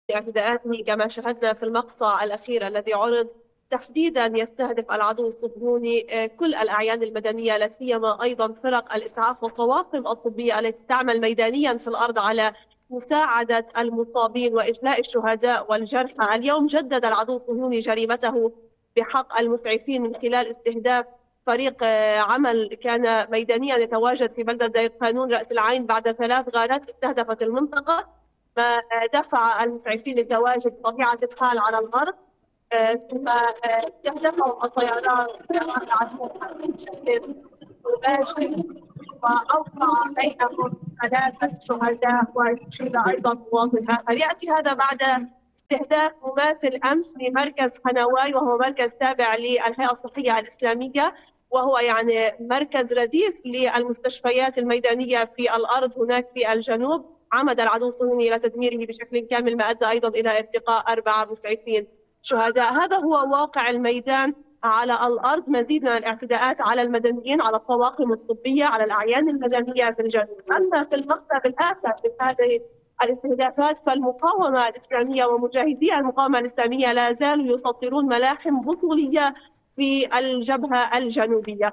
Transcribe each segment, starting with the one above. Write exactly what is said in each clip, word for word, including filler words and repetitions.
اعتداءاته كما شاهدنا في المقطع الأخير الذي عرض. تحديدا يستهدف العدو الصهيوني كل الأعيان المدنية، لا سيما أيضا فرق الإسعاف والطواقم الطبية التي تعمل ميدانيا في الأرض على مساعدة المصابين وإجلاء الشهداء والجرحى. اليوم جدد العدو الصهيوني جريمته بحق المسعفين من خلال استهداف فريق عمل كان ميدانيا يتواجد في بلدة دير قانون رأس العين بعد ثلاث غارات استهدفت المنطقة، ما دفع المسعفين للتواجد بطبيعة الحال على الأرض. ثم استهدفوا الطيران العدو بشكل مباشر وأوقع بينهم ثلاثة شهداء واستشهد أيضا مواطن آخر. يأتي هذا بعد استهداف مماثل أمس لمركز حنواي، وهو مركز تابع للهيئة الصحية الإسلامية، وهو يعني مركز رديف للمستشفيات الميدانية في الأرض هناك في الجنوب. عمد العدو الصهيوني إلى تدميره بشكل كامل، ما أدى أيضا إلى ارتقاء أربعة مسعفين شهداء. هذا هو واقع الميدان على الأرض. مزيد من الاعتداءات على المدنيين، على الطواقم الطبية، على الأعيان المدنية في الجنوب. أما في المقطع الآخر في هذه الاستهدافات فالمقاومة الإسلامية ومجاهدي المقاومة الإسلامية لا زالوا يسطرون ملاحم بطولية في الجبهة الجنوبية.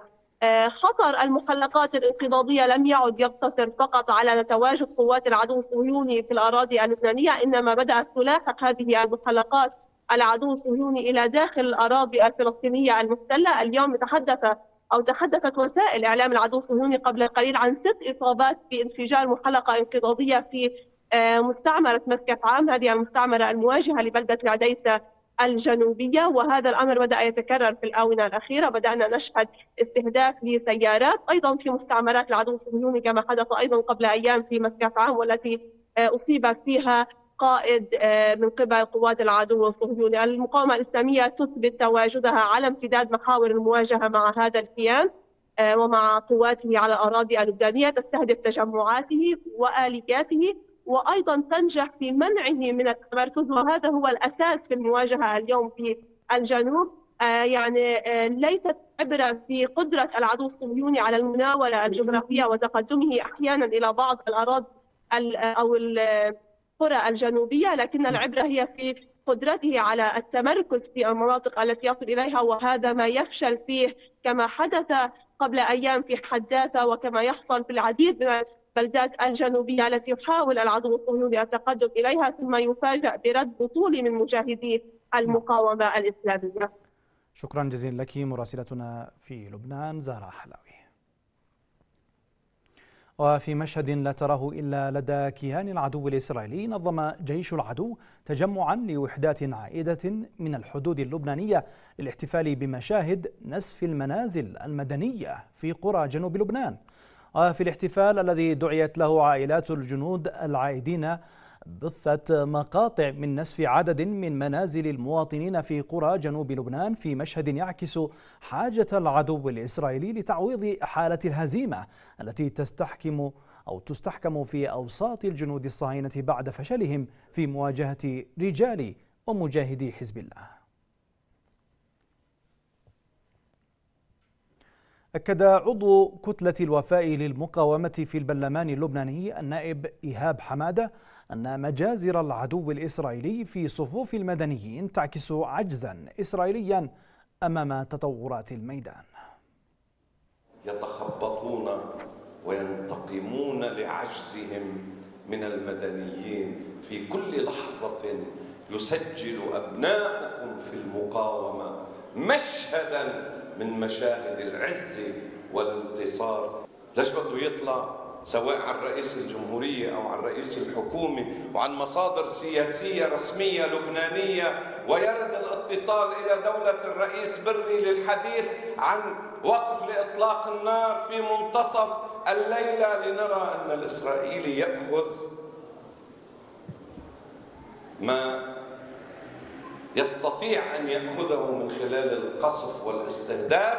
خطر المحلقات الانقضاضية لم يعد يقتصر فقط على تواجد قوات العدو الصهيوني في الأراضي اللبنانية، إنما بدأت تلاحق هذه المحلقات العدو الصهيوني إلى داخل الأراضي الفلسطينية المحتلة. اليوم تحدث أو تحدثت وسائل إعلام العدو الصهيوني قبل قليل عن ست إصابات بانفجار محلقة انقضاضية في مستعمرة مسقف عام، هذه المستعمرة المواجهة لبلدة العديسة الجنوبية. وهذا الأمر بدأ يتكرر في الآونة الأخيرة. بدأنا نشهد استهداف لسيارات أيضا في مستعمرات العدو الصهيوني كما حدث أيضا قبل أيام في مسقف عام، والتي أصيب فيها قائد من قبل قوات العدو الصهيوني. المقاومة الإسلامية تثبت تواجدها على امتداد محاور المواجهة مع هذا الكيان ومع قواته على الأراضي اللبنانية، تستهدف تجمعاته وآلياته، وأيضا تنجح في منعه من التمركز، وهذا هو الأساس في المواجهة اليوم في الجنوب. يعني ليست عبرة في قدرة العدو الصهيوني على المناولة الجغرافية وتقدمه أحيانا إلى بعض الأراضي أو القرى الجنوبية، لكن العبرة هي في قدرته على التمركز في المناطق التي يصل إليها، وهذا ما يفشل فيه كما حدث قبل أيام في حداثة وكما يحصل في العديد من البلدات الجنوبية التي يحاول العدو الصهيوني التقدم إليها ثم يفاجأ برد بطولي من مجاهدي المقاومة الإسلامية. شكرا جزيلا لك مراسلتنا في لبنان زهراء حلاوي. وفي مشهد لا تراه إلا لدى كيان العدو الإسرائيلي، نظم جيش العدو تجمعا لوحدات عائدة من الحدود اللبنانية للاحتفال بمشاهد نسف المنازل المدنية في قرى جنوب لبنان. وفي الاحتفال الذي دعيت له عائلات الجنود العائدين بثت مقاطع من نسف عدد من منازل المواطنين في قرى جنوب لبنان في مشهد يعكس حاجة العدو الإسرائيلي لتعويض حالة الهزيمة التي تستحكم أو تستحكم في أوساط الجنود الصهاينة بعد فشلهم في مواجهة رجال ومجاهدي حزب الله. أكد عضو كتلة الوفاء للمقاومة في البرلمان اللبناني النائب إيهاب حمادة أن مجازر العدو الإسرائيلي في صفوف المدنيين تعكس عجزا إسرائيليا أمام تطورات الميدان. يتخبطون وينتقمون لعجزهم من المدنيين. في كل لحظة يسجل أبناؤكم في المقاومة مشهدا من مشاهد العز والانتصار. ليش بده يطلع سواء عن رئيس الجمهورية أو عن رئيس الحكومة وعن مصادر سياسية رسمية لبنانية ويرد الاتصال إلى دولة الرئيس بري للحديث عن وقف لإطلاق النار في منتصف الليلة لنرى أن الإسرائيلي يأخذ ما يستطيع أن يأخذه من خلال القصف والاستهداف؟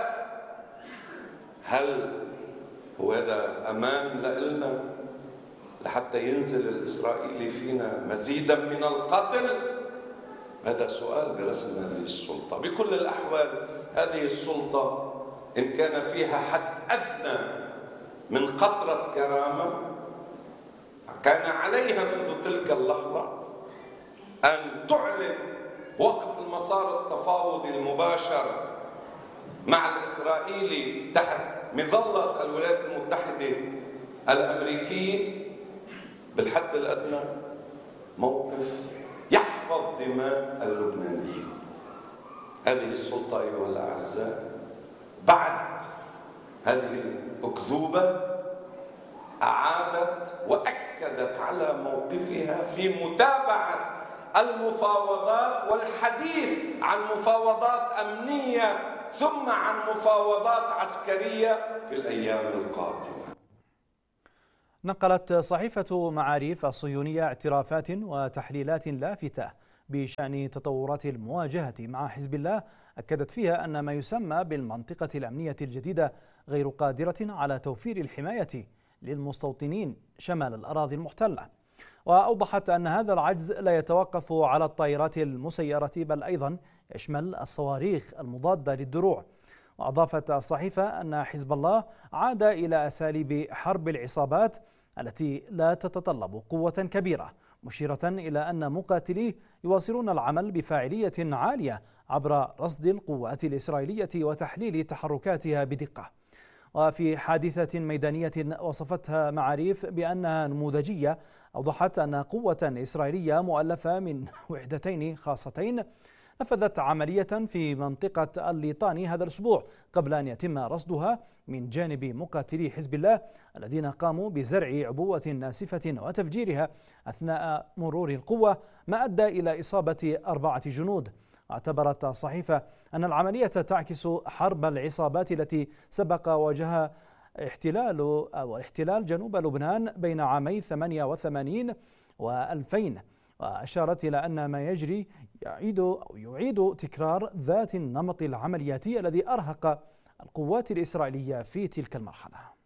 هل هو هذا أمان لنا لحتى ينزل الإسرائيلي فينا مزيدا من القتل؟ هذا سؤال برسم هذه السلطة. بكل الأحوال هذه السلطة إن كان فيها حد أدنى من قطرة كرامة كان عليها منذ تلك اللحظة أن تعلن وقف المسار التفاوضي المباشر مع الإسرائيلي تحت مظلة الولايات المتحدة الأمريكية بالحد الأدنى موقف يحفظ دماء اللبنانيين. هذه السلطة أيها الأعزاء بعد هذه الأكذوبة أعادت وأكدت على موقفها في متابعة المفاوضات والحديث عن مفاوضات أمنية ثم عن مفاوضات عسكرية في الأيام القادمة. نقلت صحيفة معاريف الصهيونية اعترافات وتحليلات لافتة بشأن تطورات المواجهة مع حزب الله، أكدت فيها أن ما يسمى بالمنطقة الأمنية الجديدة غير قادرة على توفير الحماية للمستوطنين شمال الأراضي المحتلة، وأوضحت أن هذا العجز لا يتوقف على الطائرات المسيرة بل أيضا يشمل الصواريخ المضادة للدروع. وأضافت الصحيفة أن حزب الله عاد إلى أساليب حرب العصابات التي لا تتطلب قوة كبيرة، مشيرة إلى أن مقاتليه يواصلون العمل بفاعلية عالية عبر رصد القوات الإسرائيلية وتحليل تحركاتها بدقة. وفي حادثة ميدانية وصفتها معاريف بأنها نموذجية، أوضحت أن قوة إسرائيلية مؤلفة من وحدتين خاصتين نفذت عملية في منطقة الليطاني هذا الأسبوع قبل أن يتم رصدها من جانب مقاتلي حزب الله الذين قاموا بزرع عبوة ناسفة وتفجيرها أثناء مرور القوة، ما أدى إلى إصابة أربعة جنود. اعتبرت الصحيفة أن العملية تعكس حرب العصابات التي سبق واجهها احتلال أو احتلال جنوب لبنان بين عامي ثمانية وثمانين وألفين، وأشارت إلى أن ما يجري يعيد أو يعيد تكرار ذات النمط العملياتي الذي أرهق القوات الإسرائيلية في تلك المرحلة.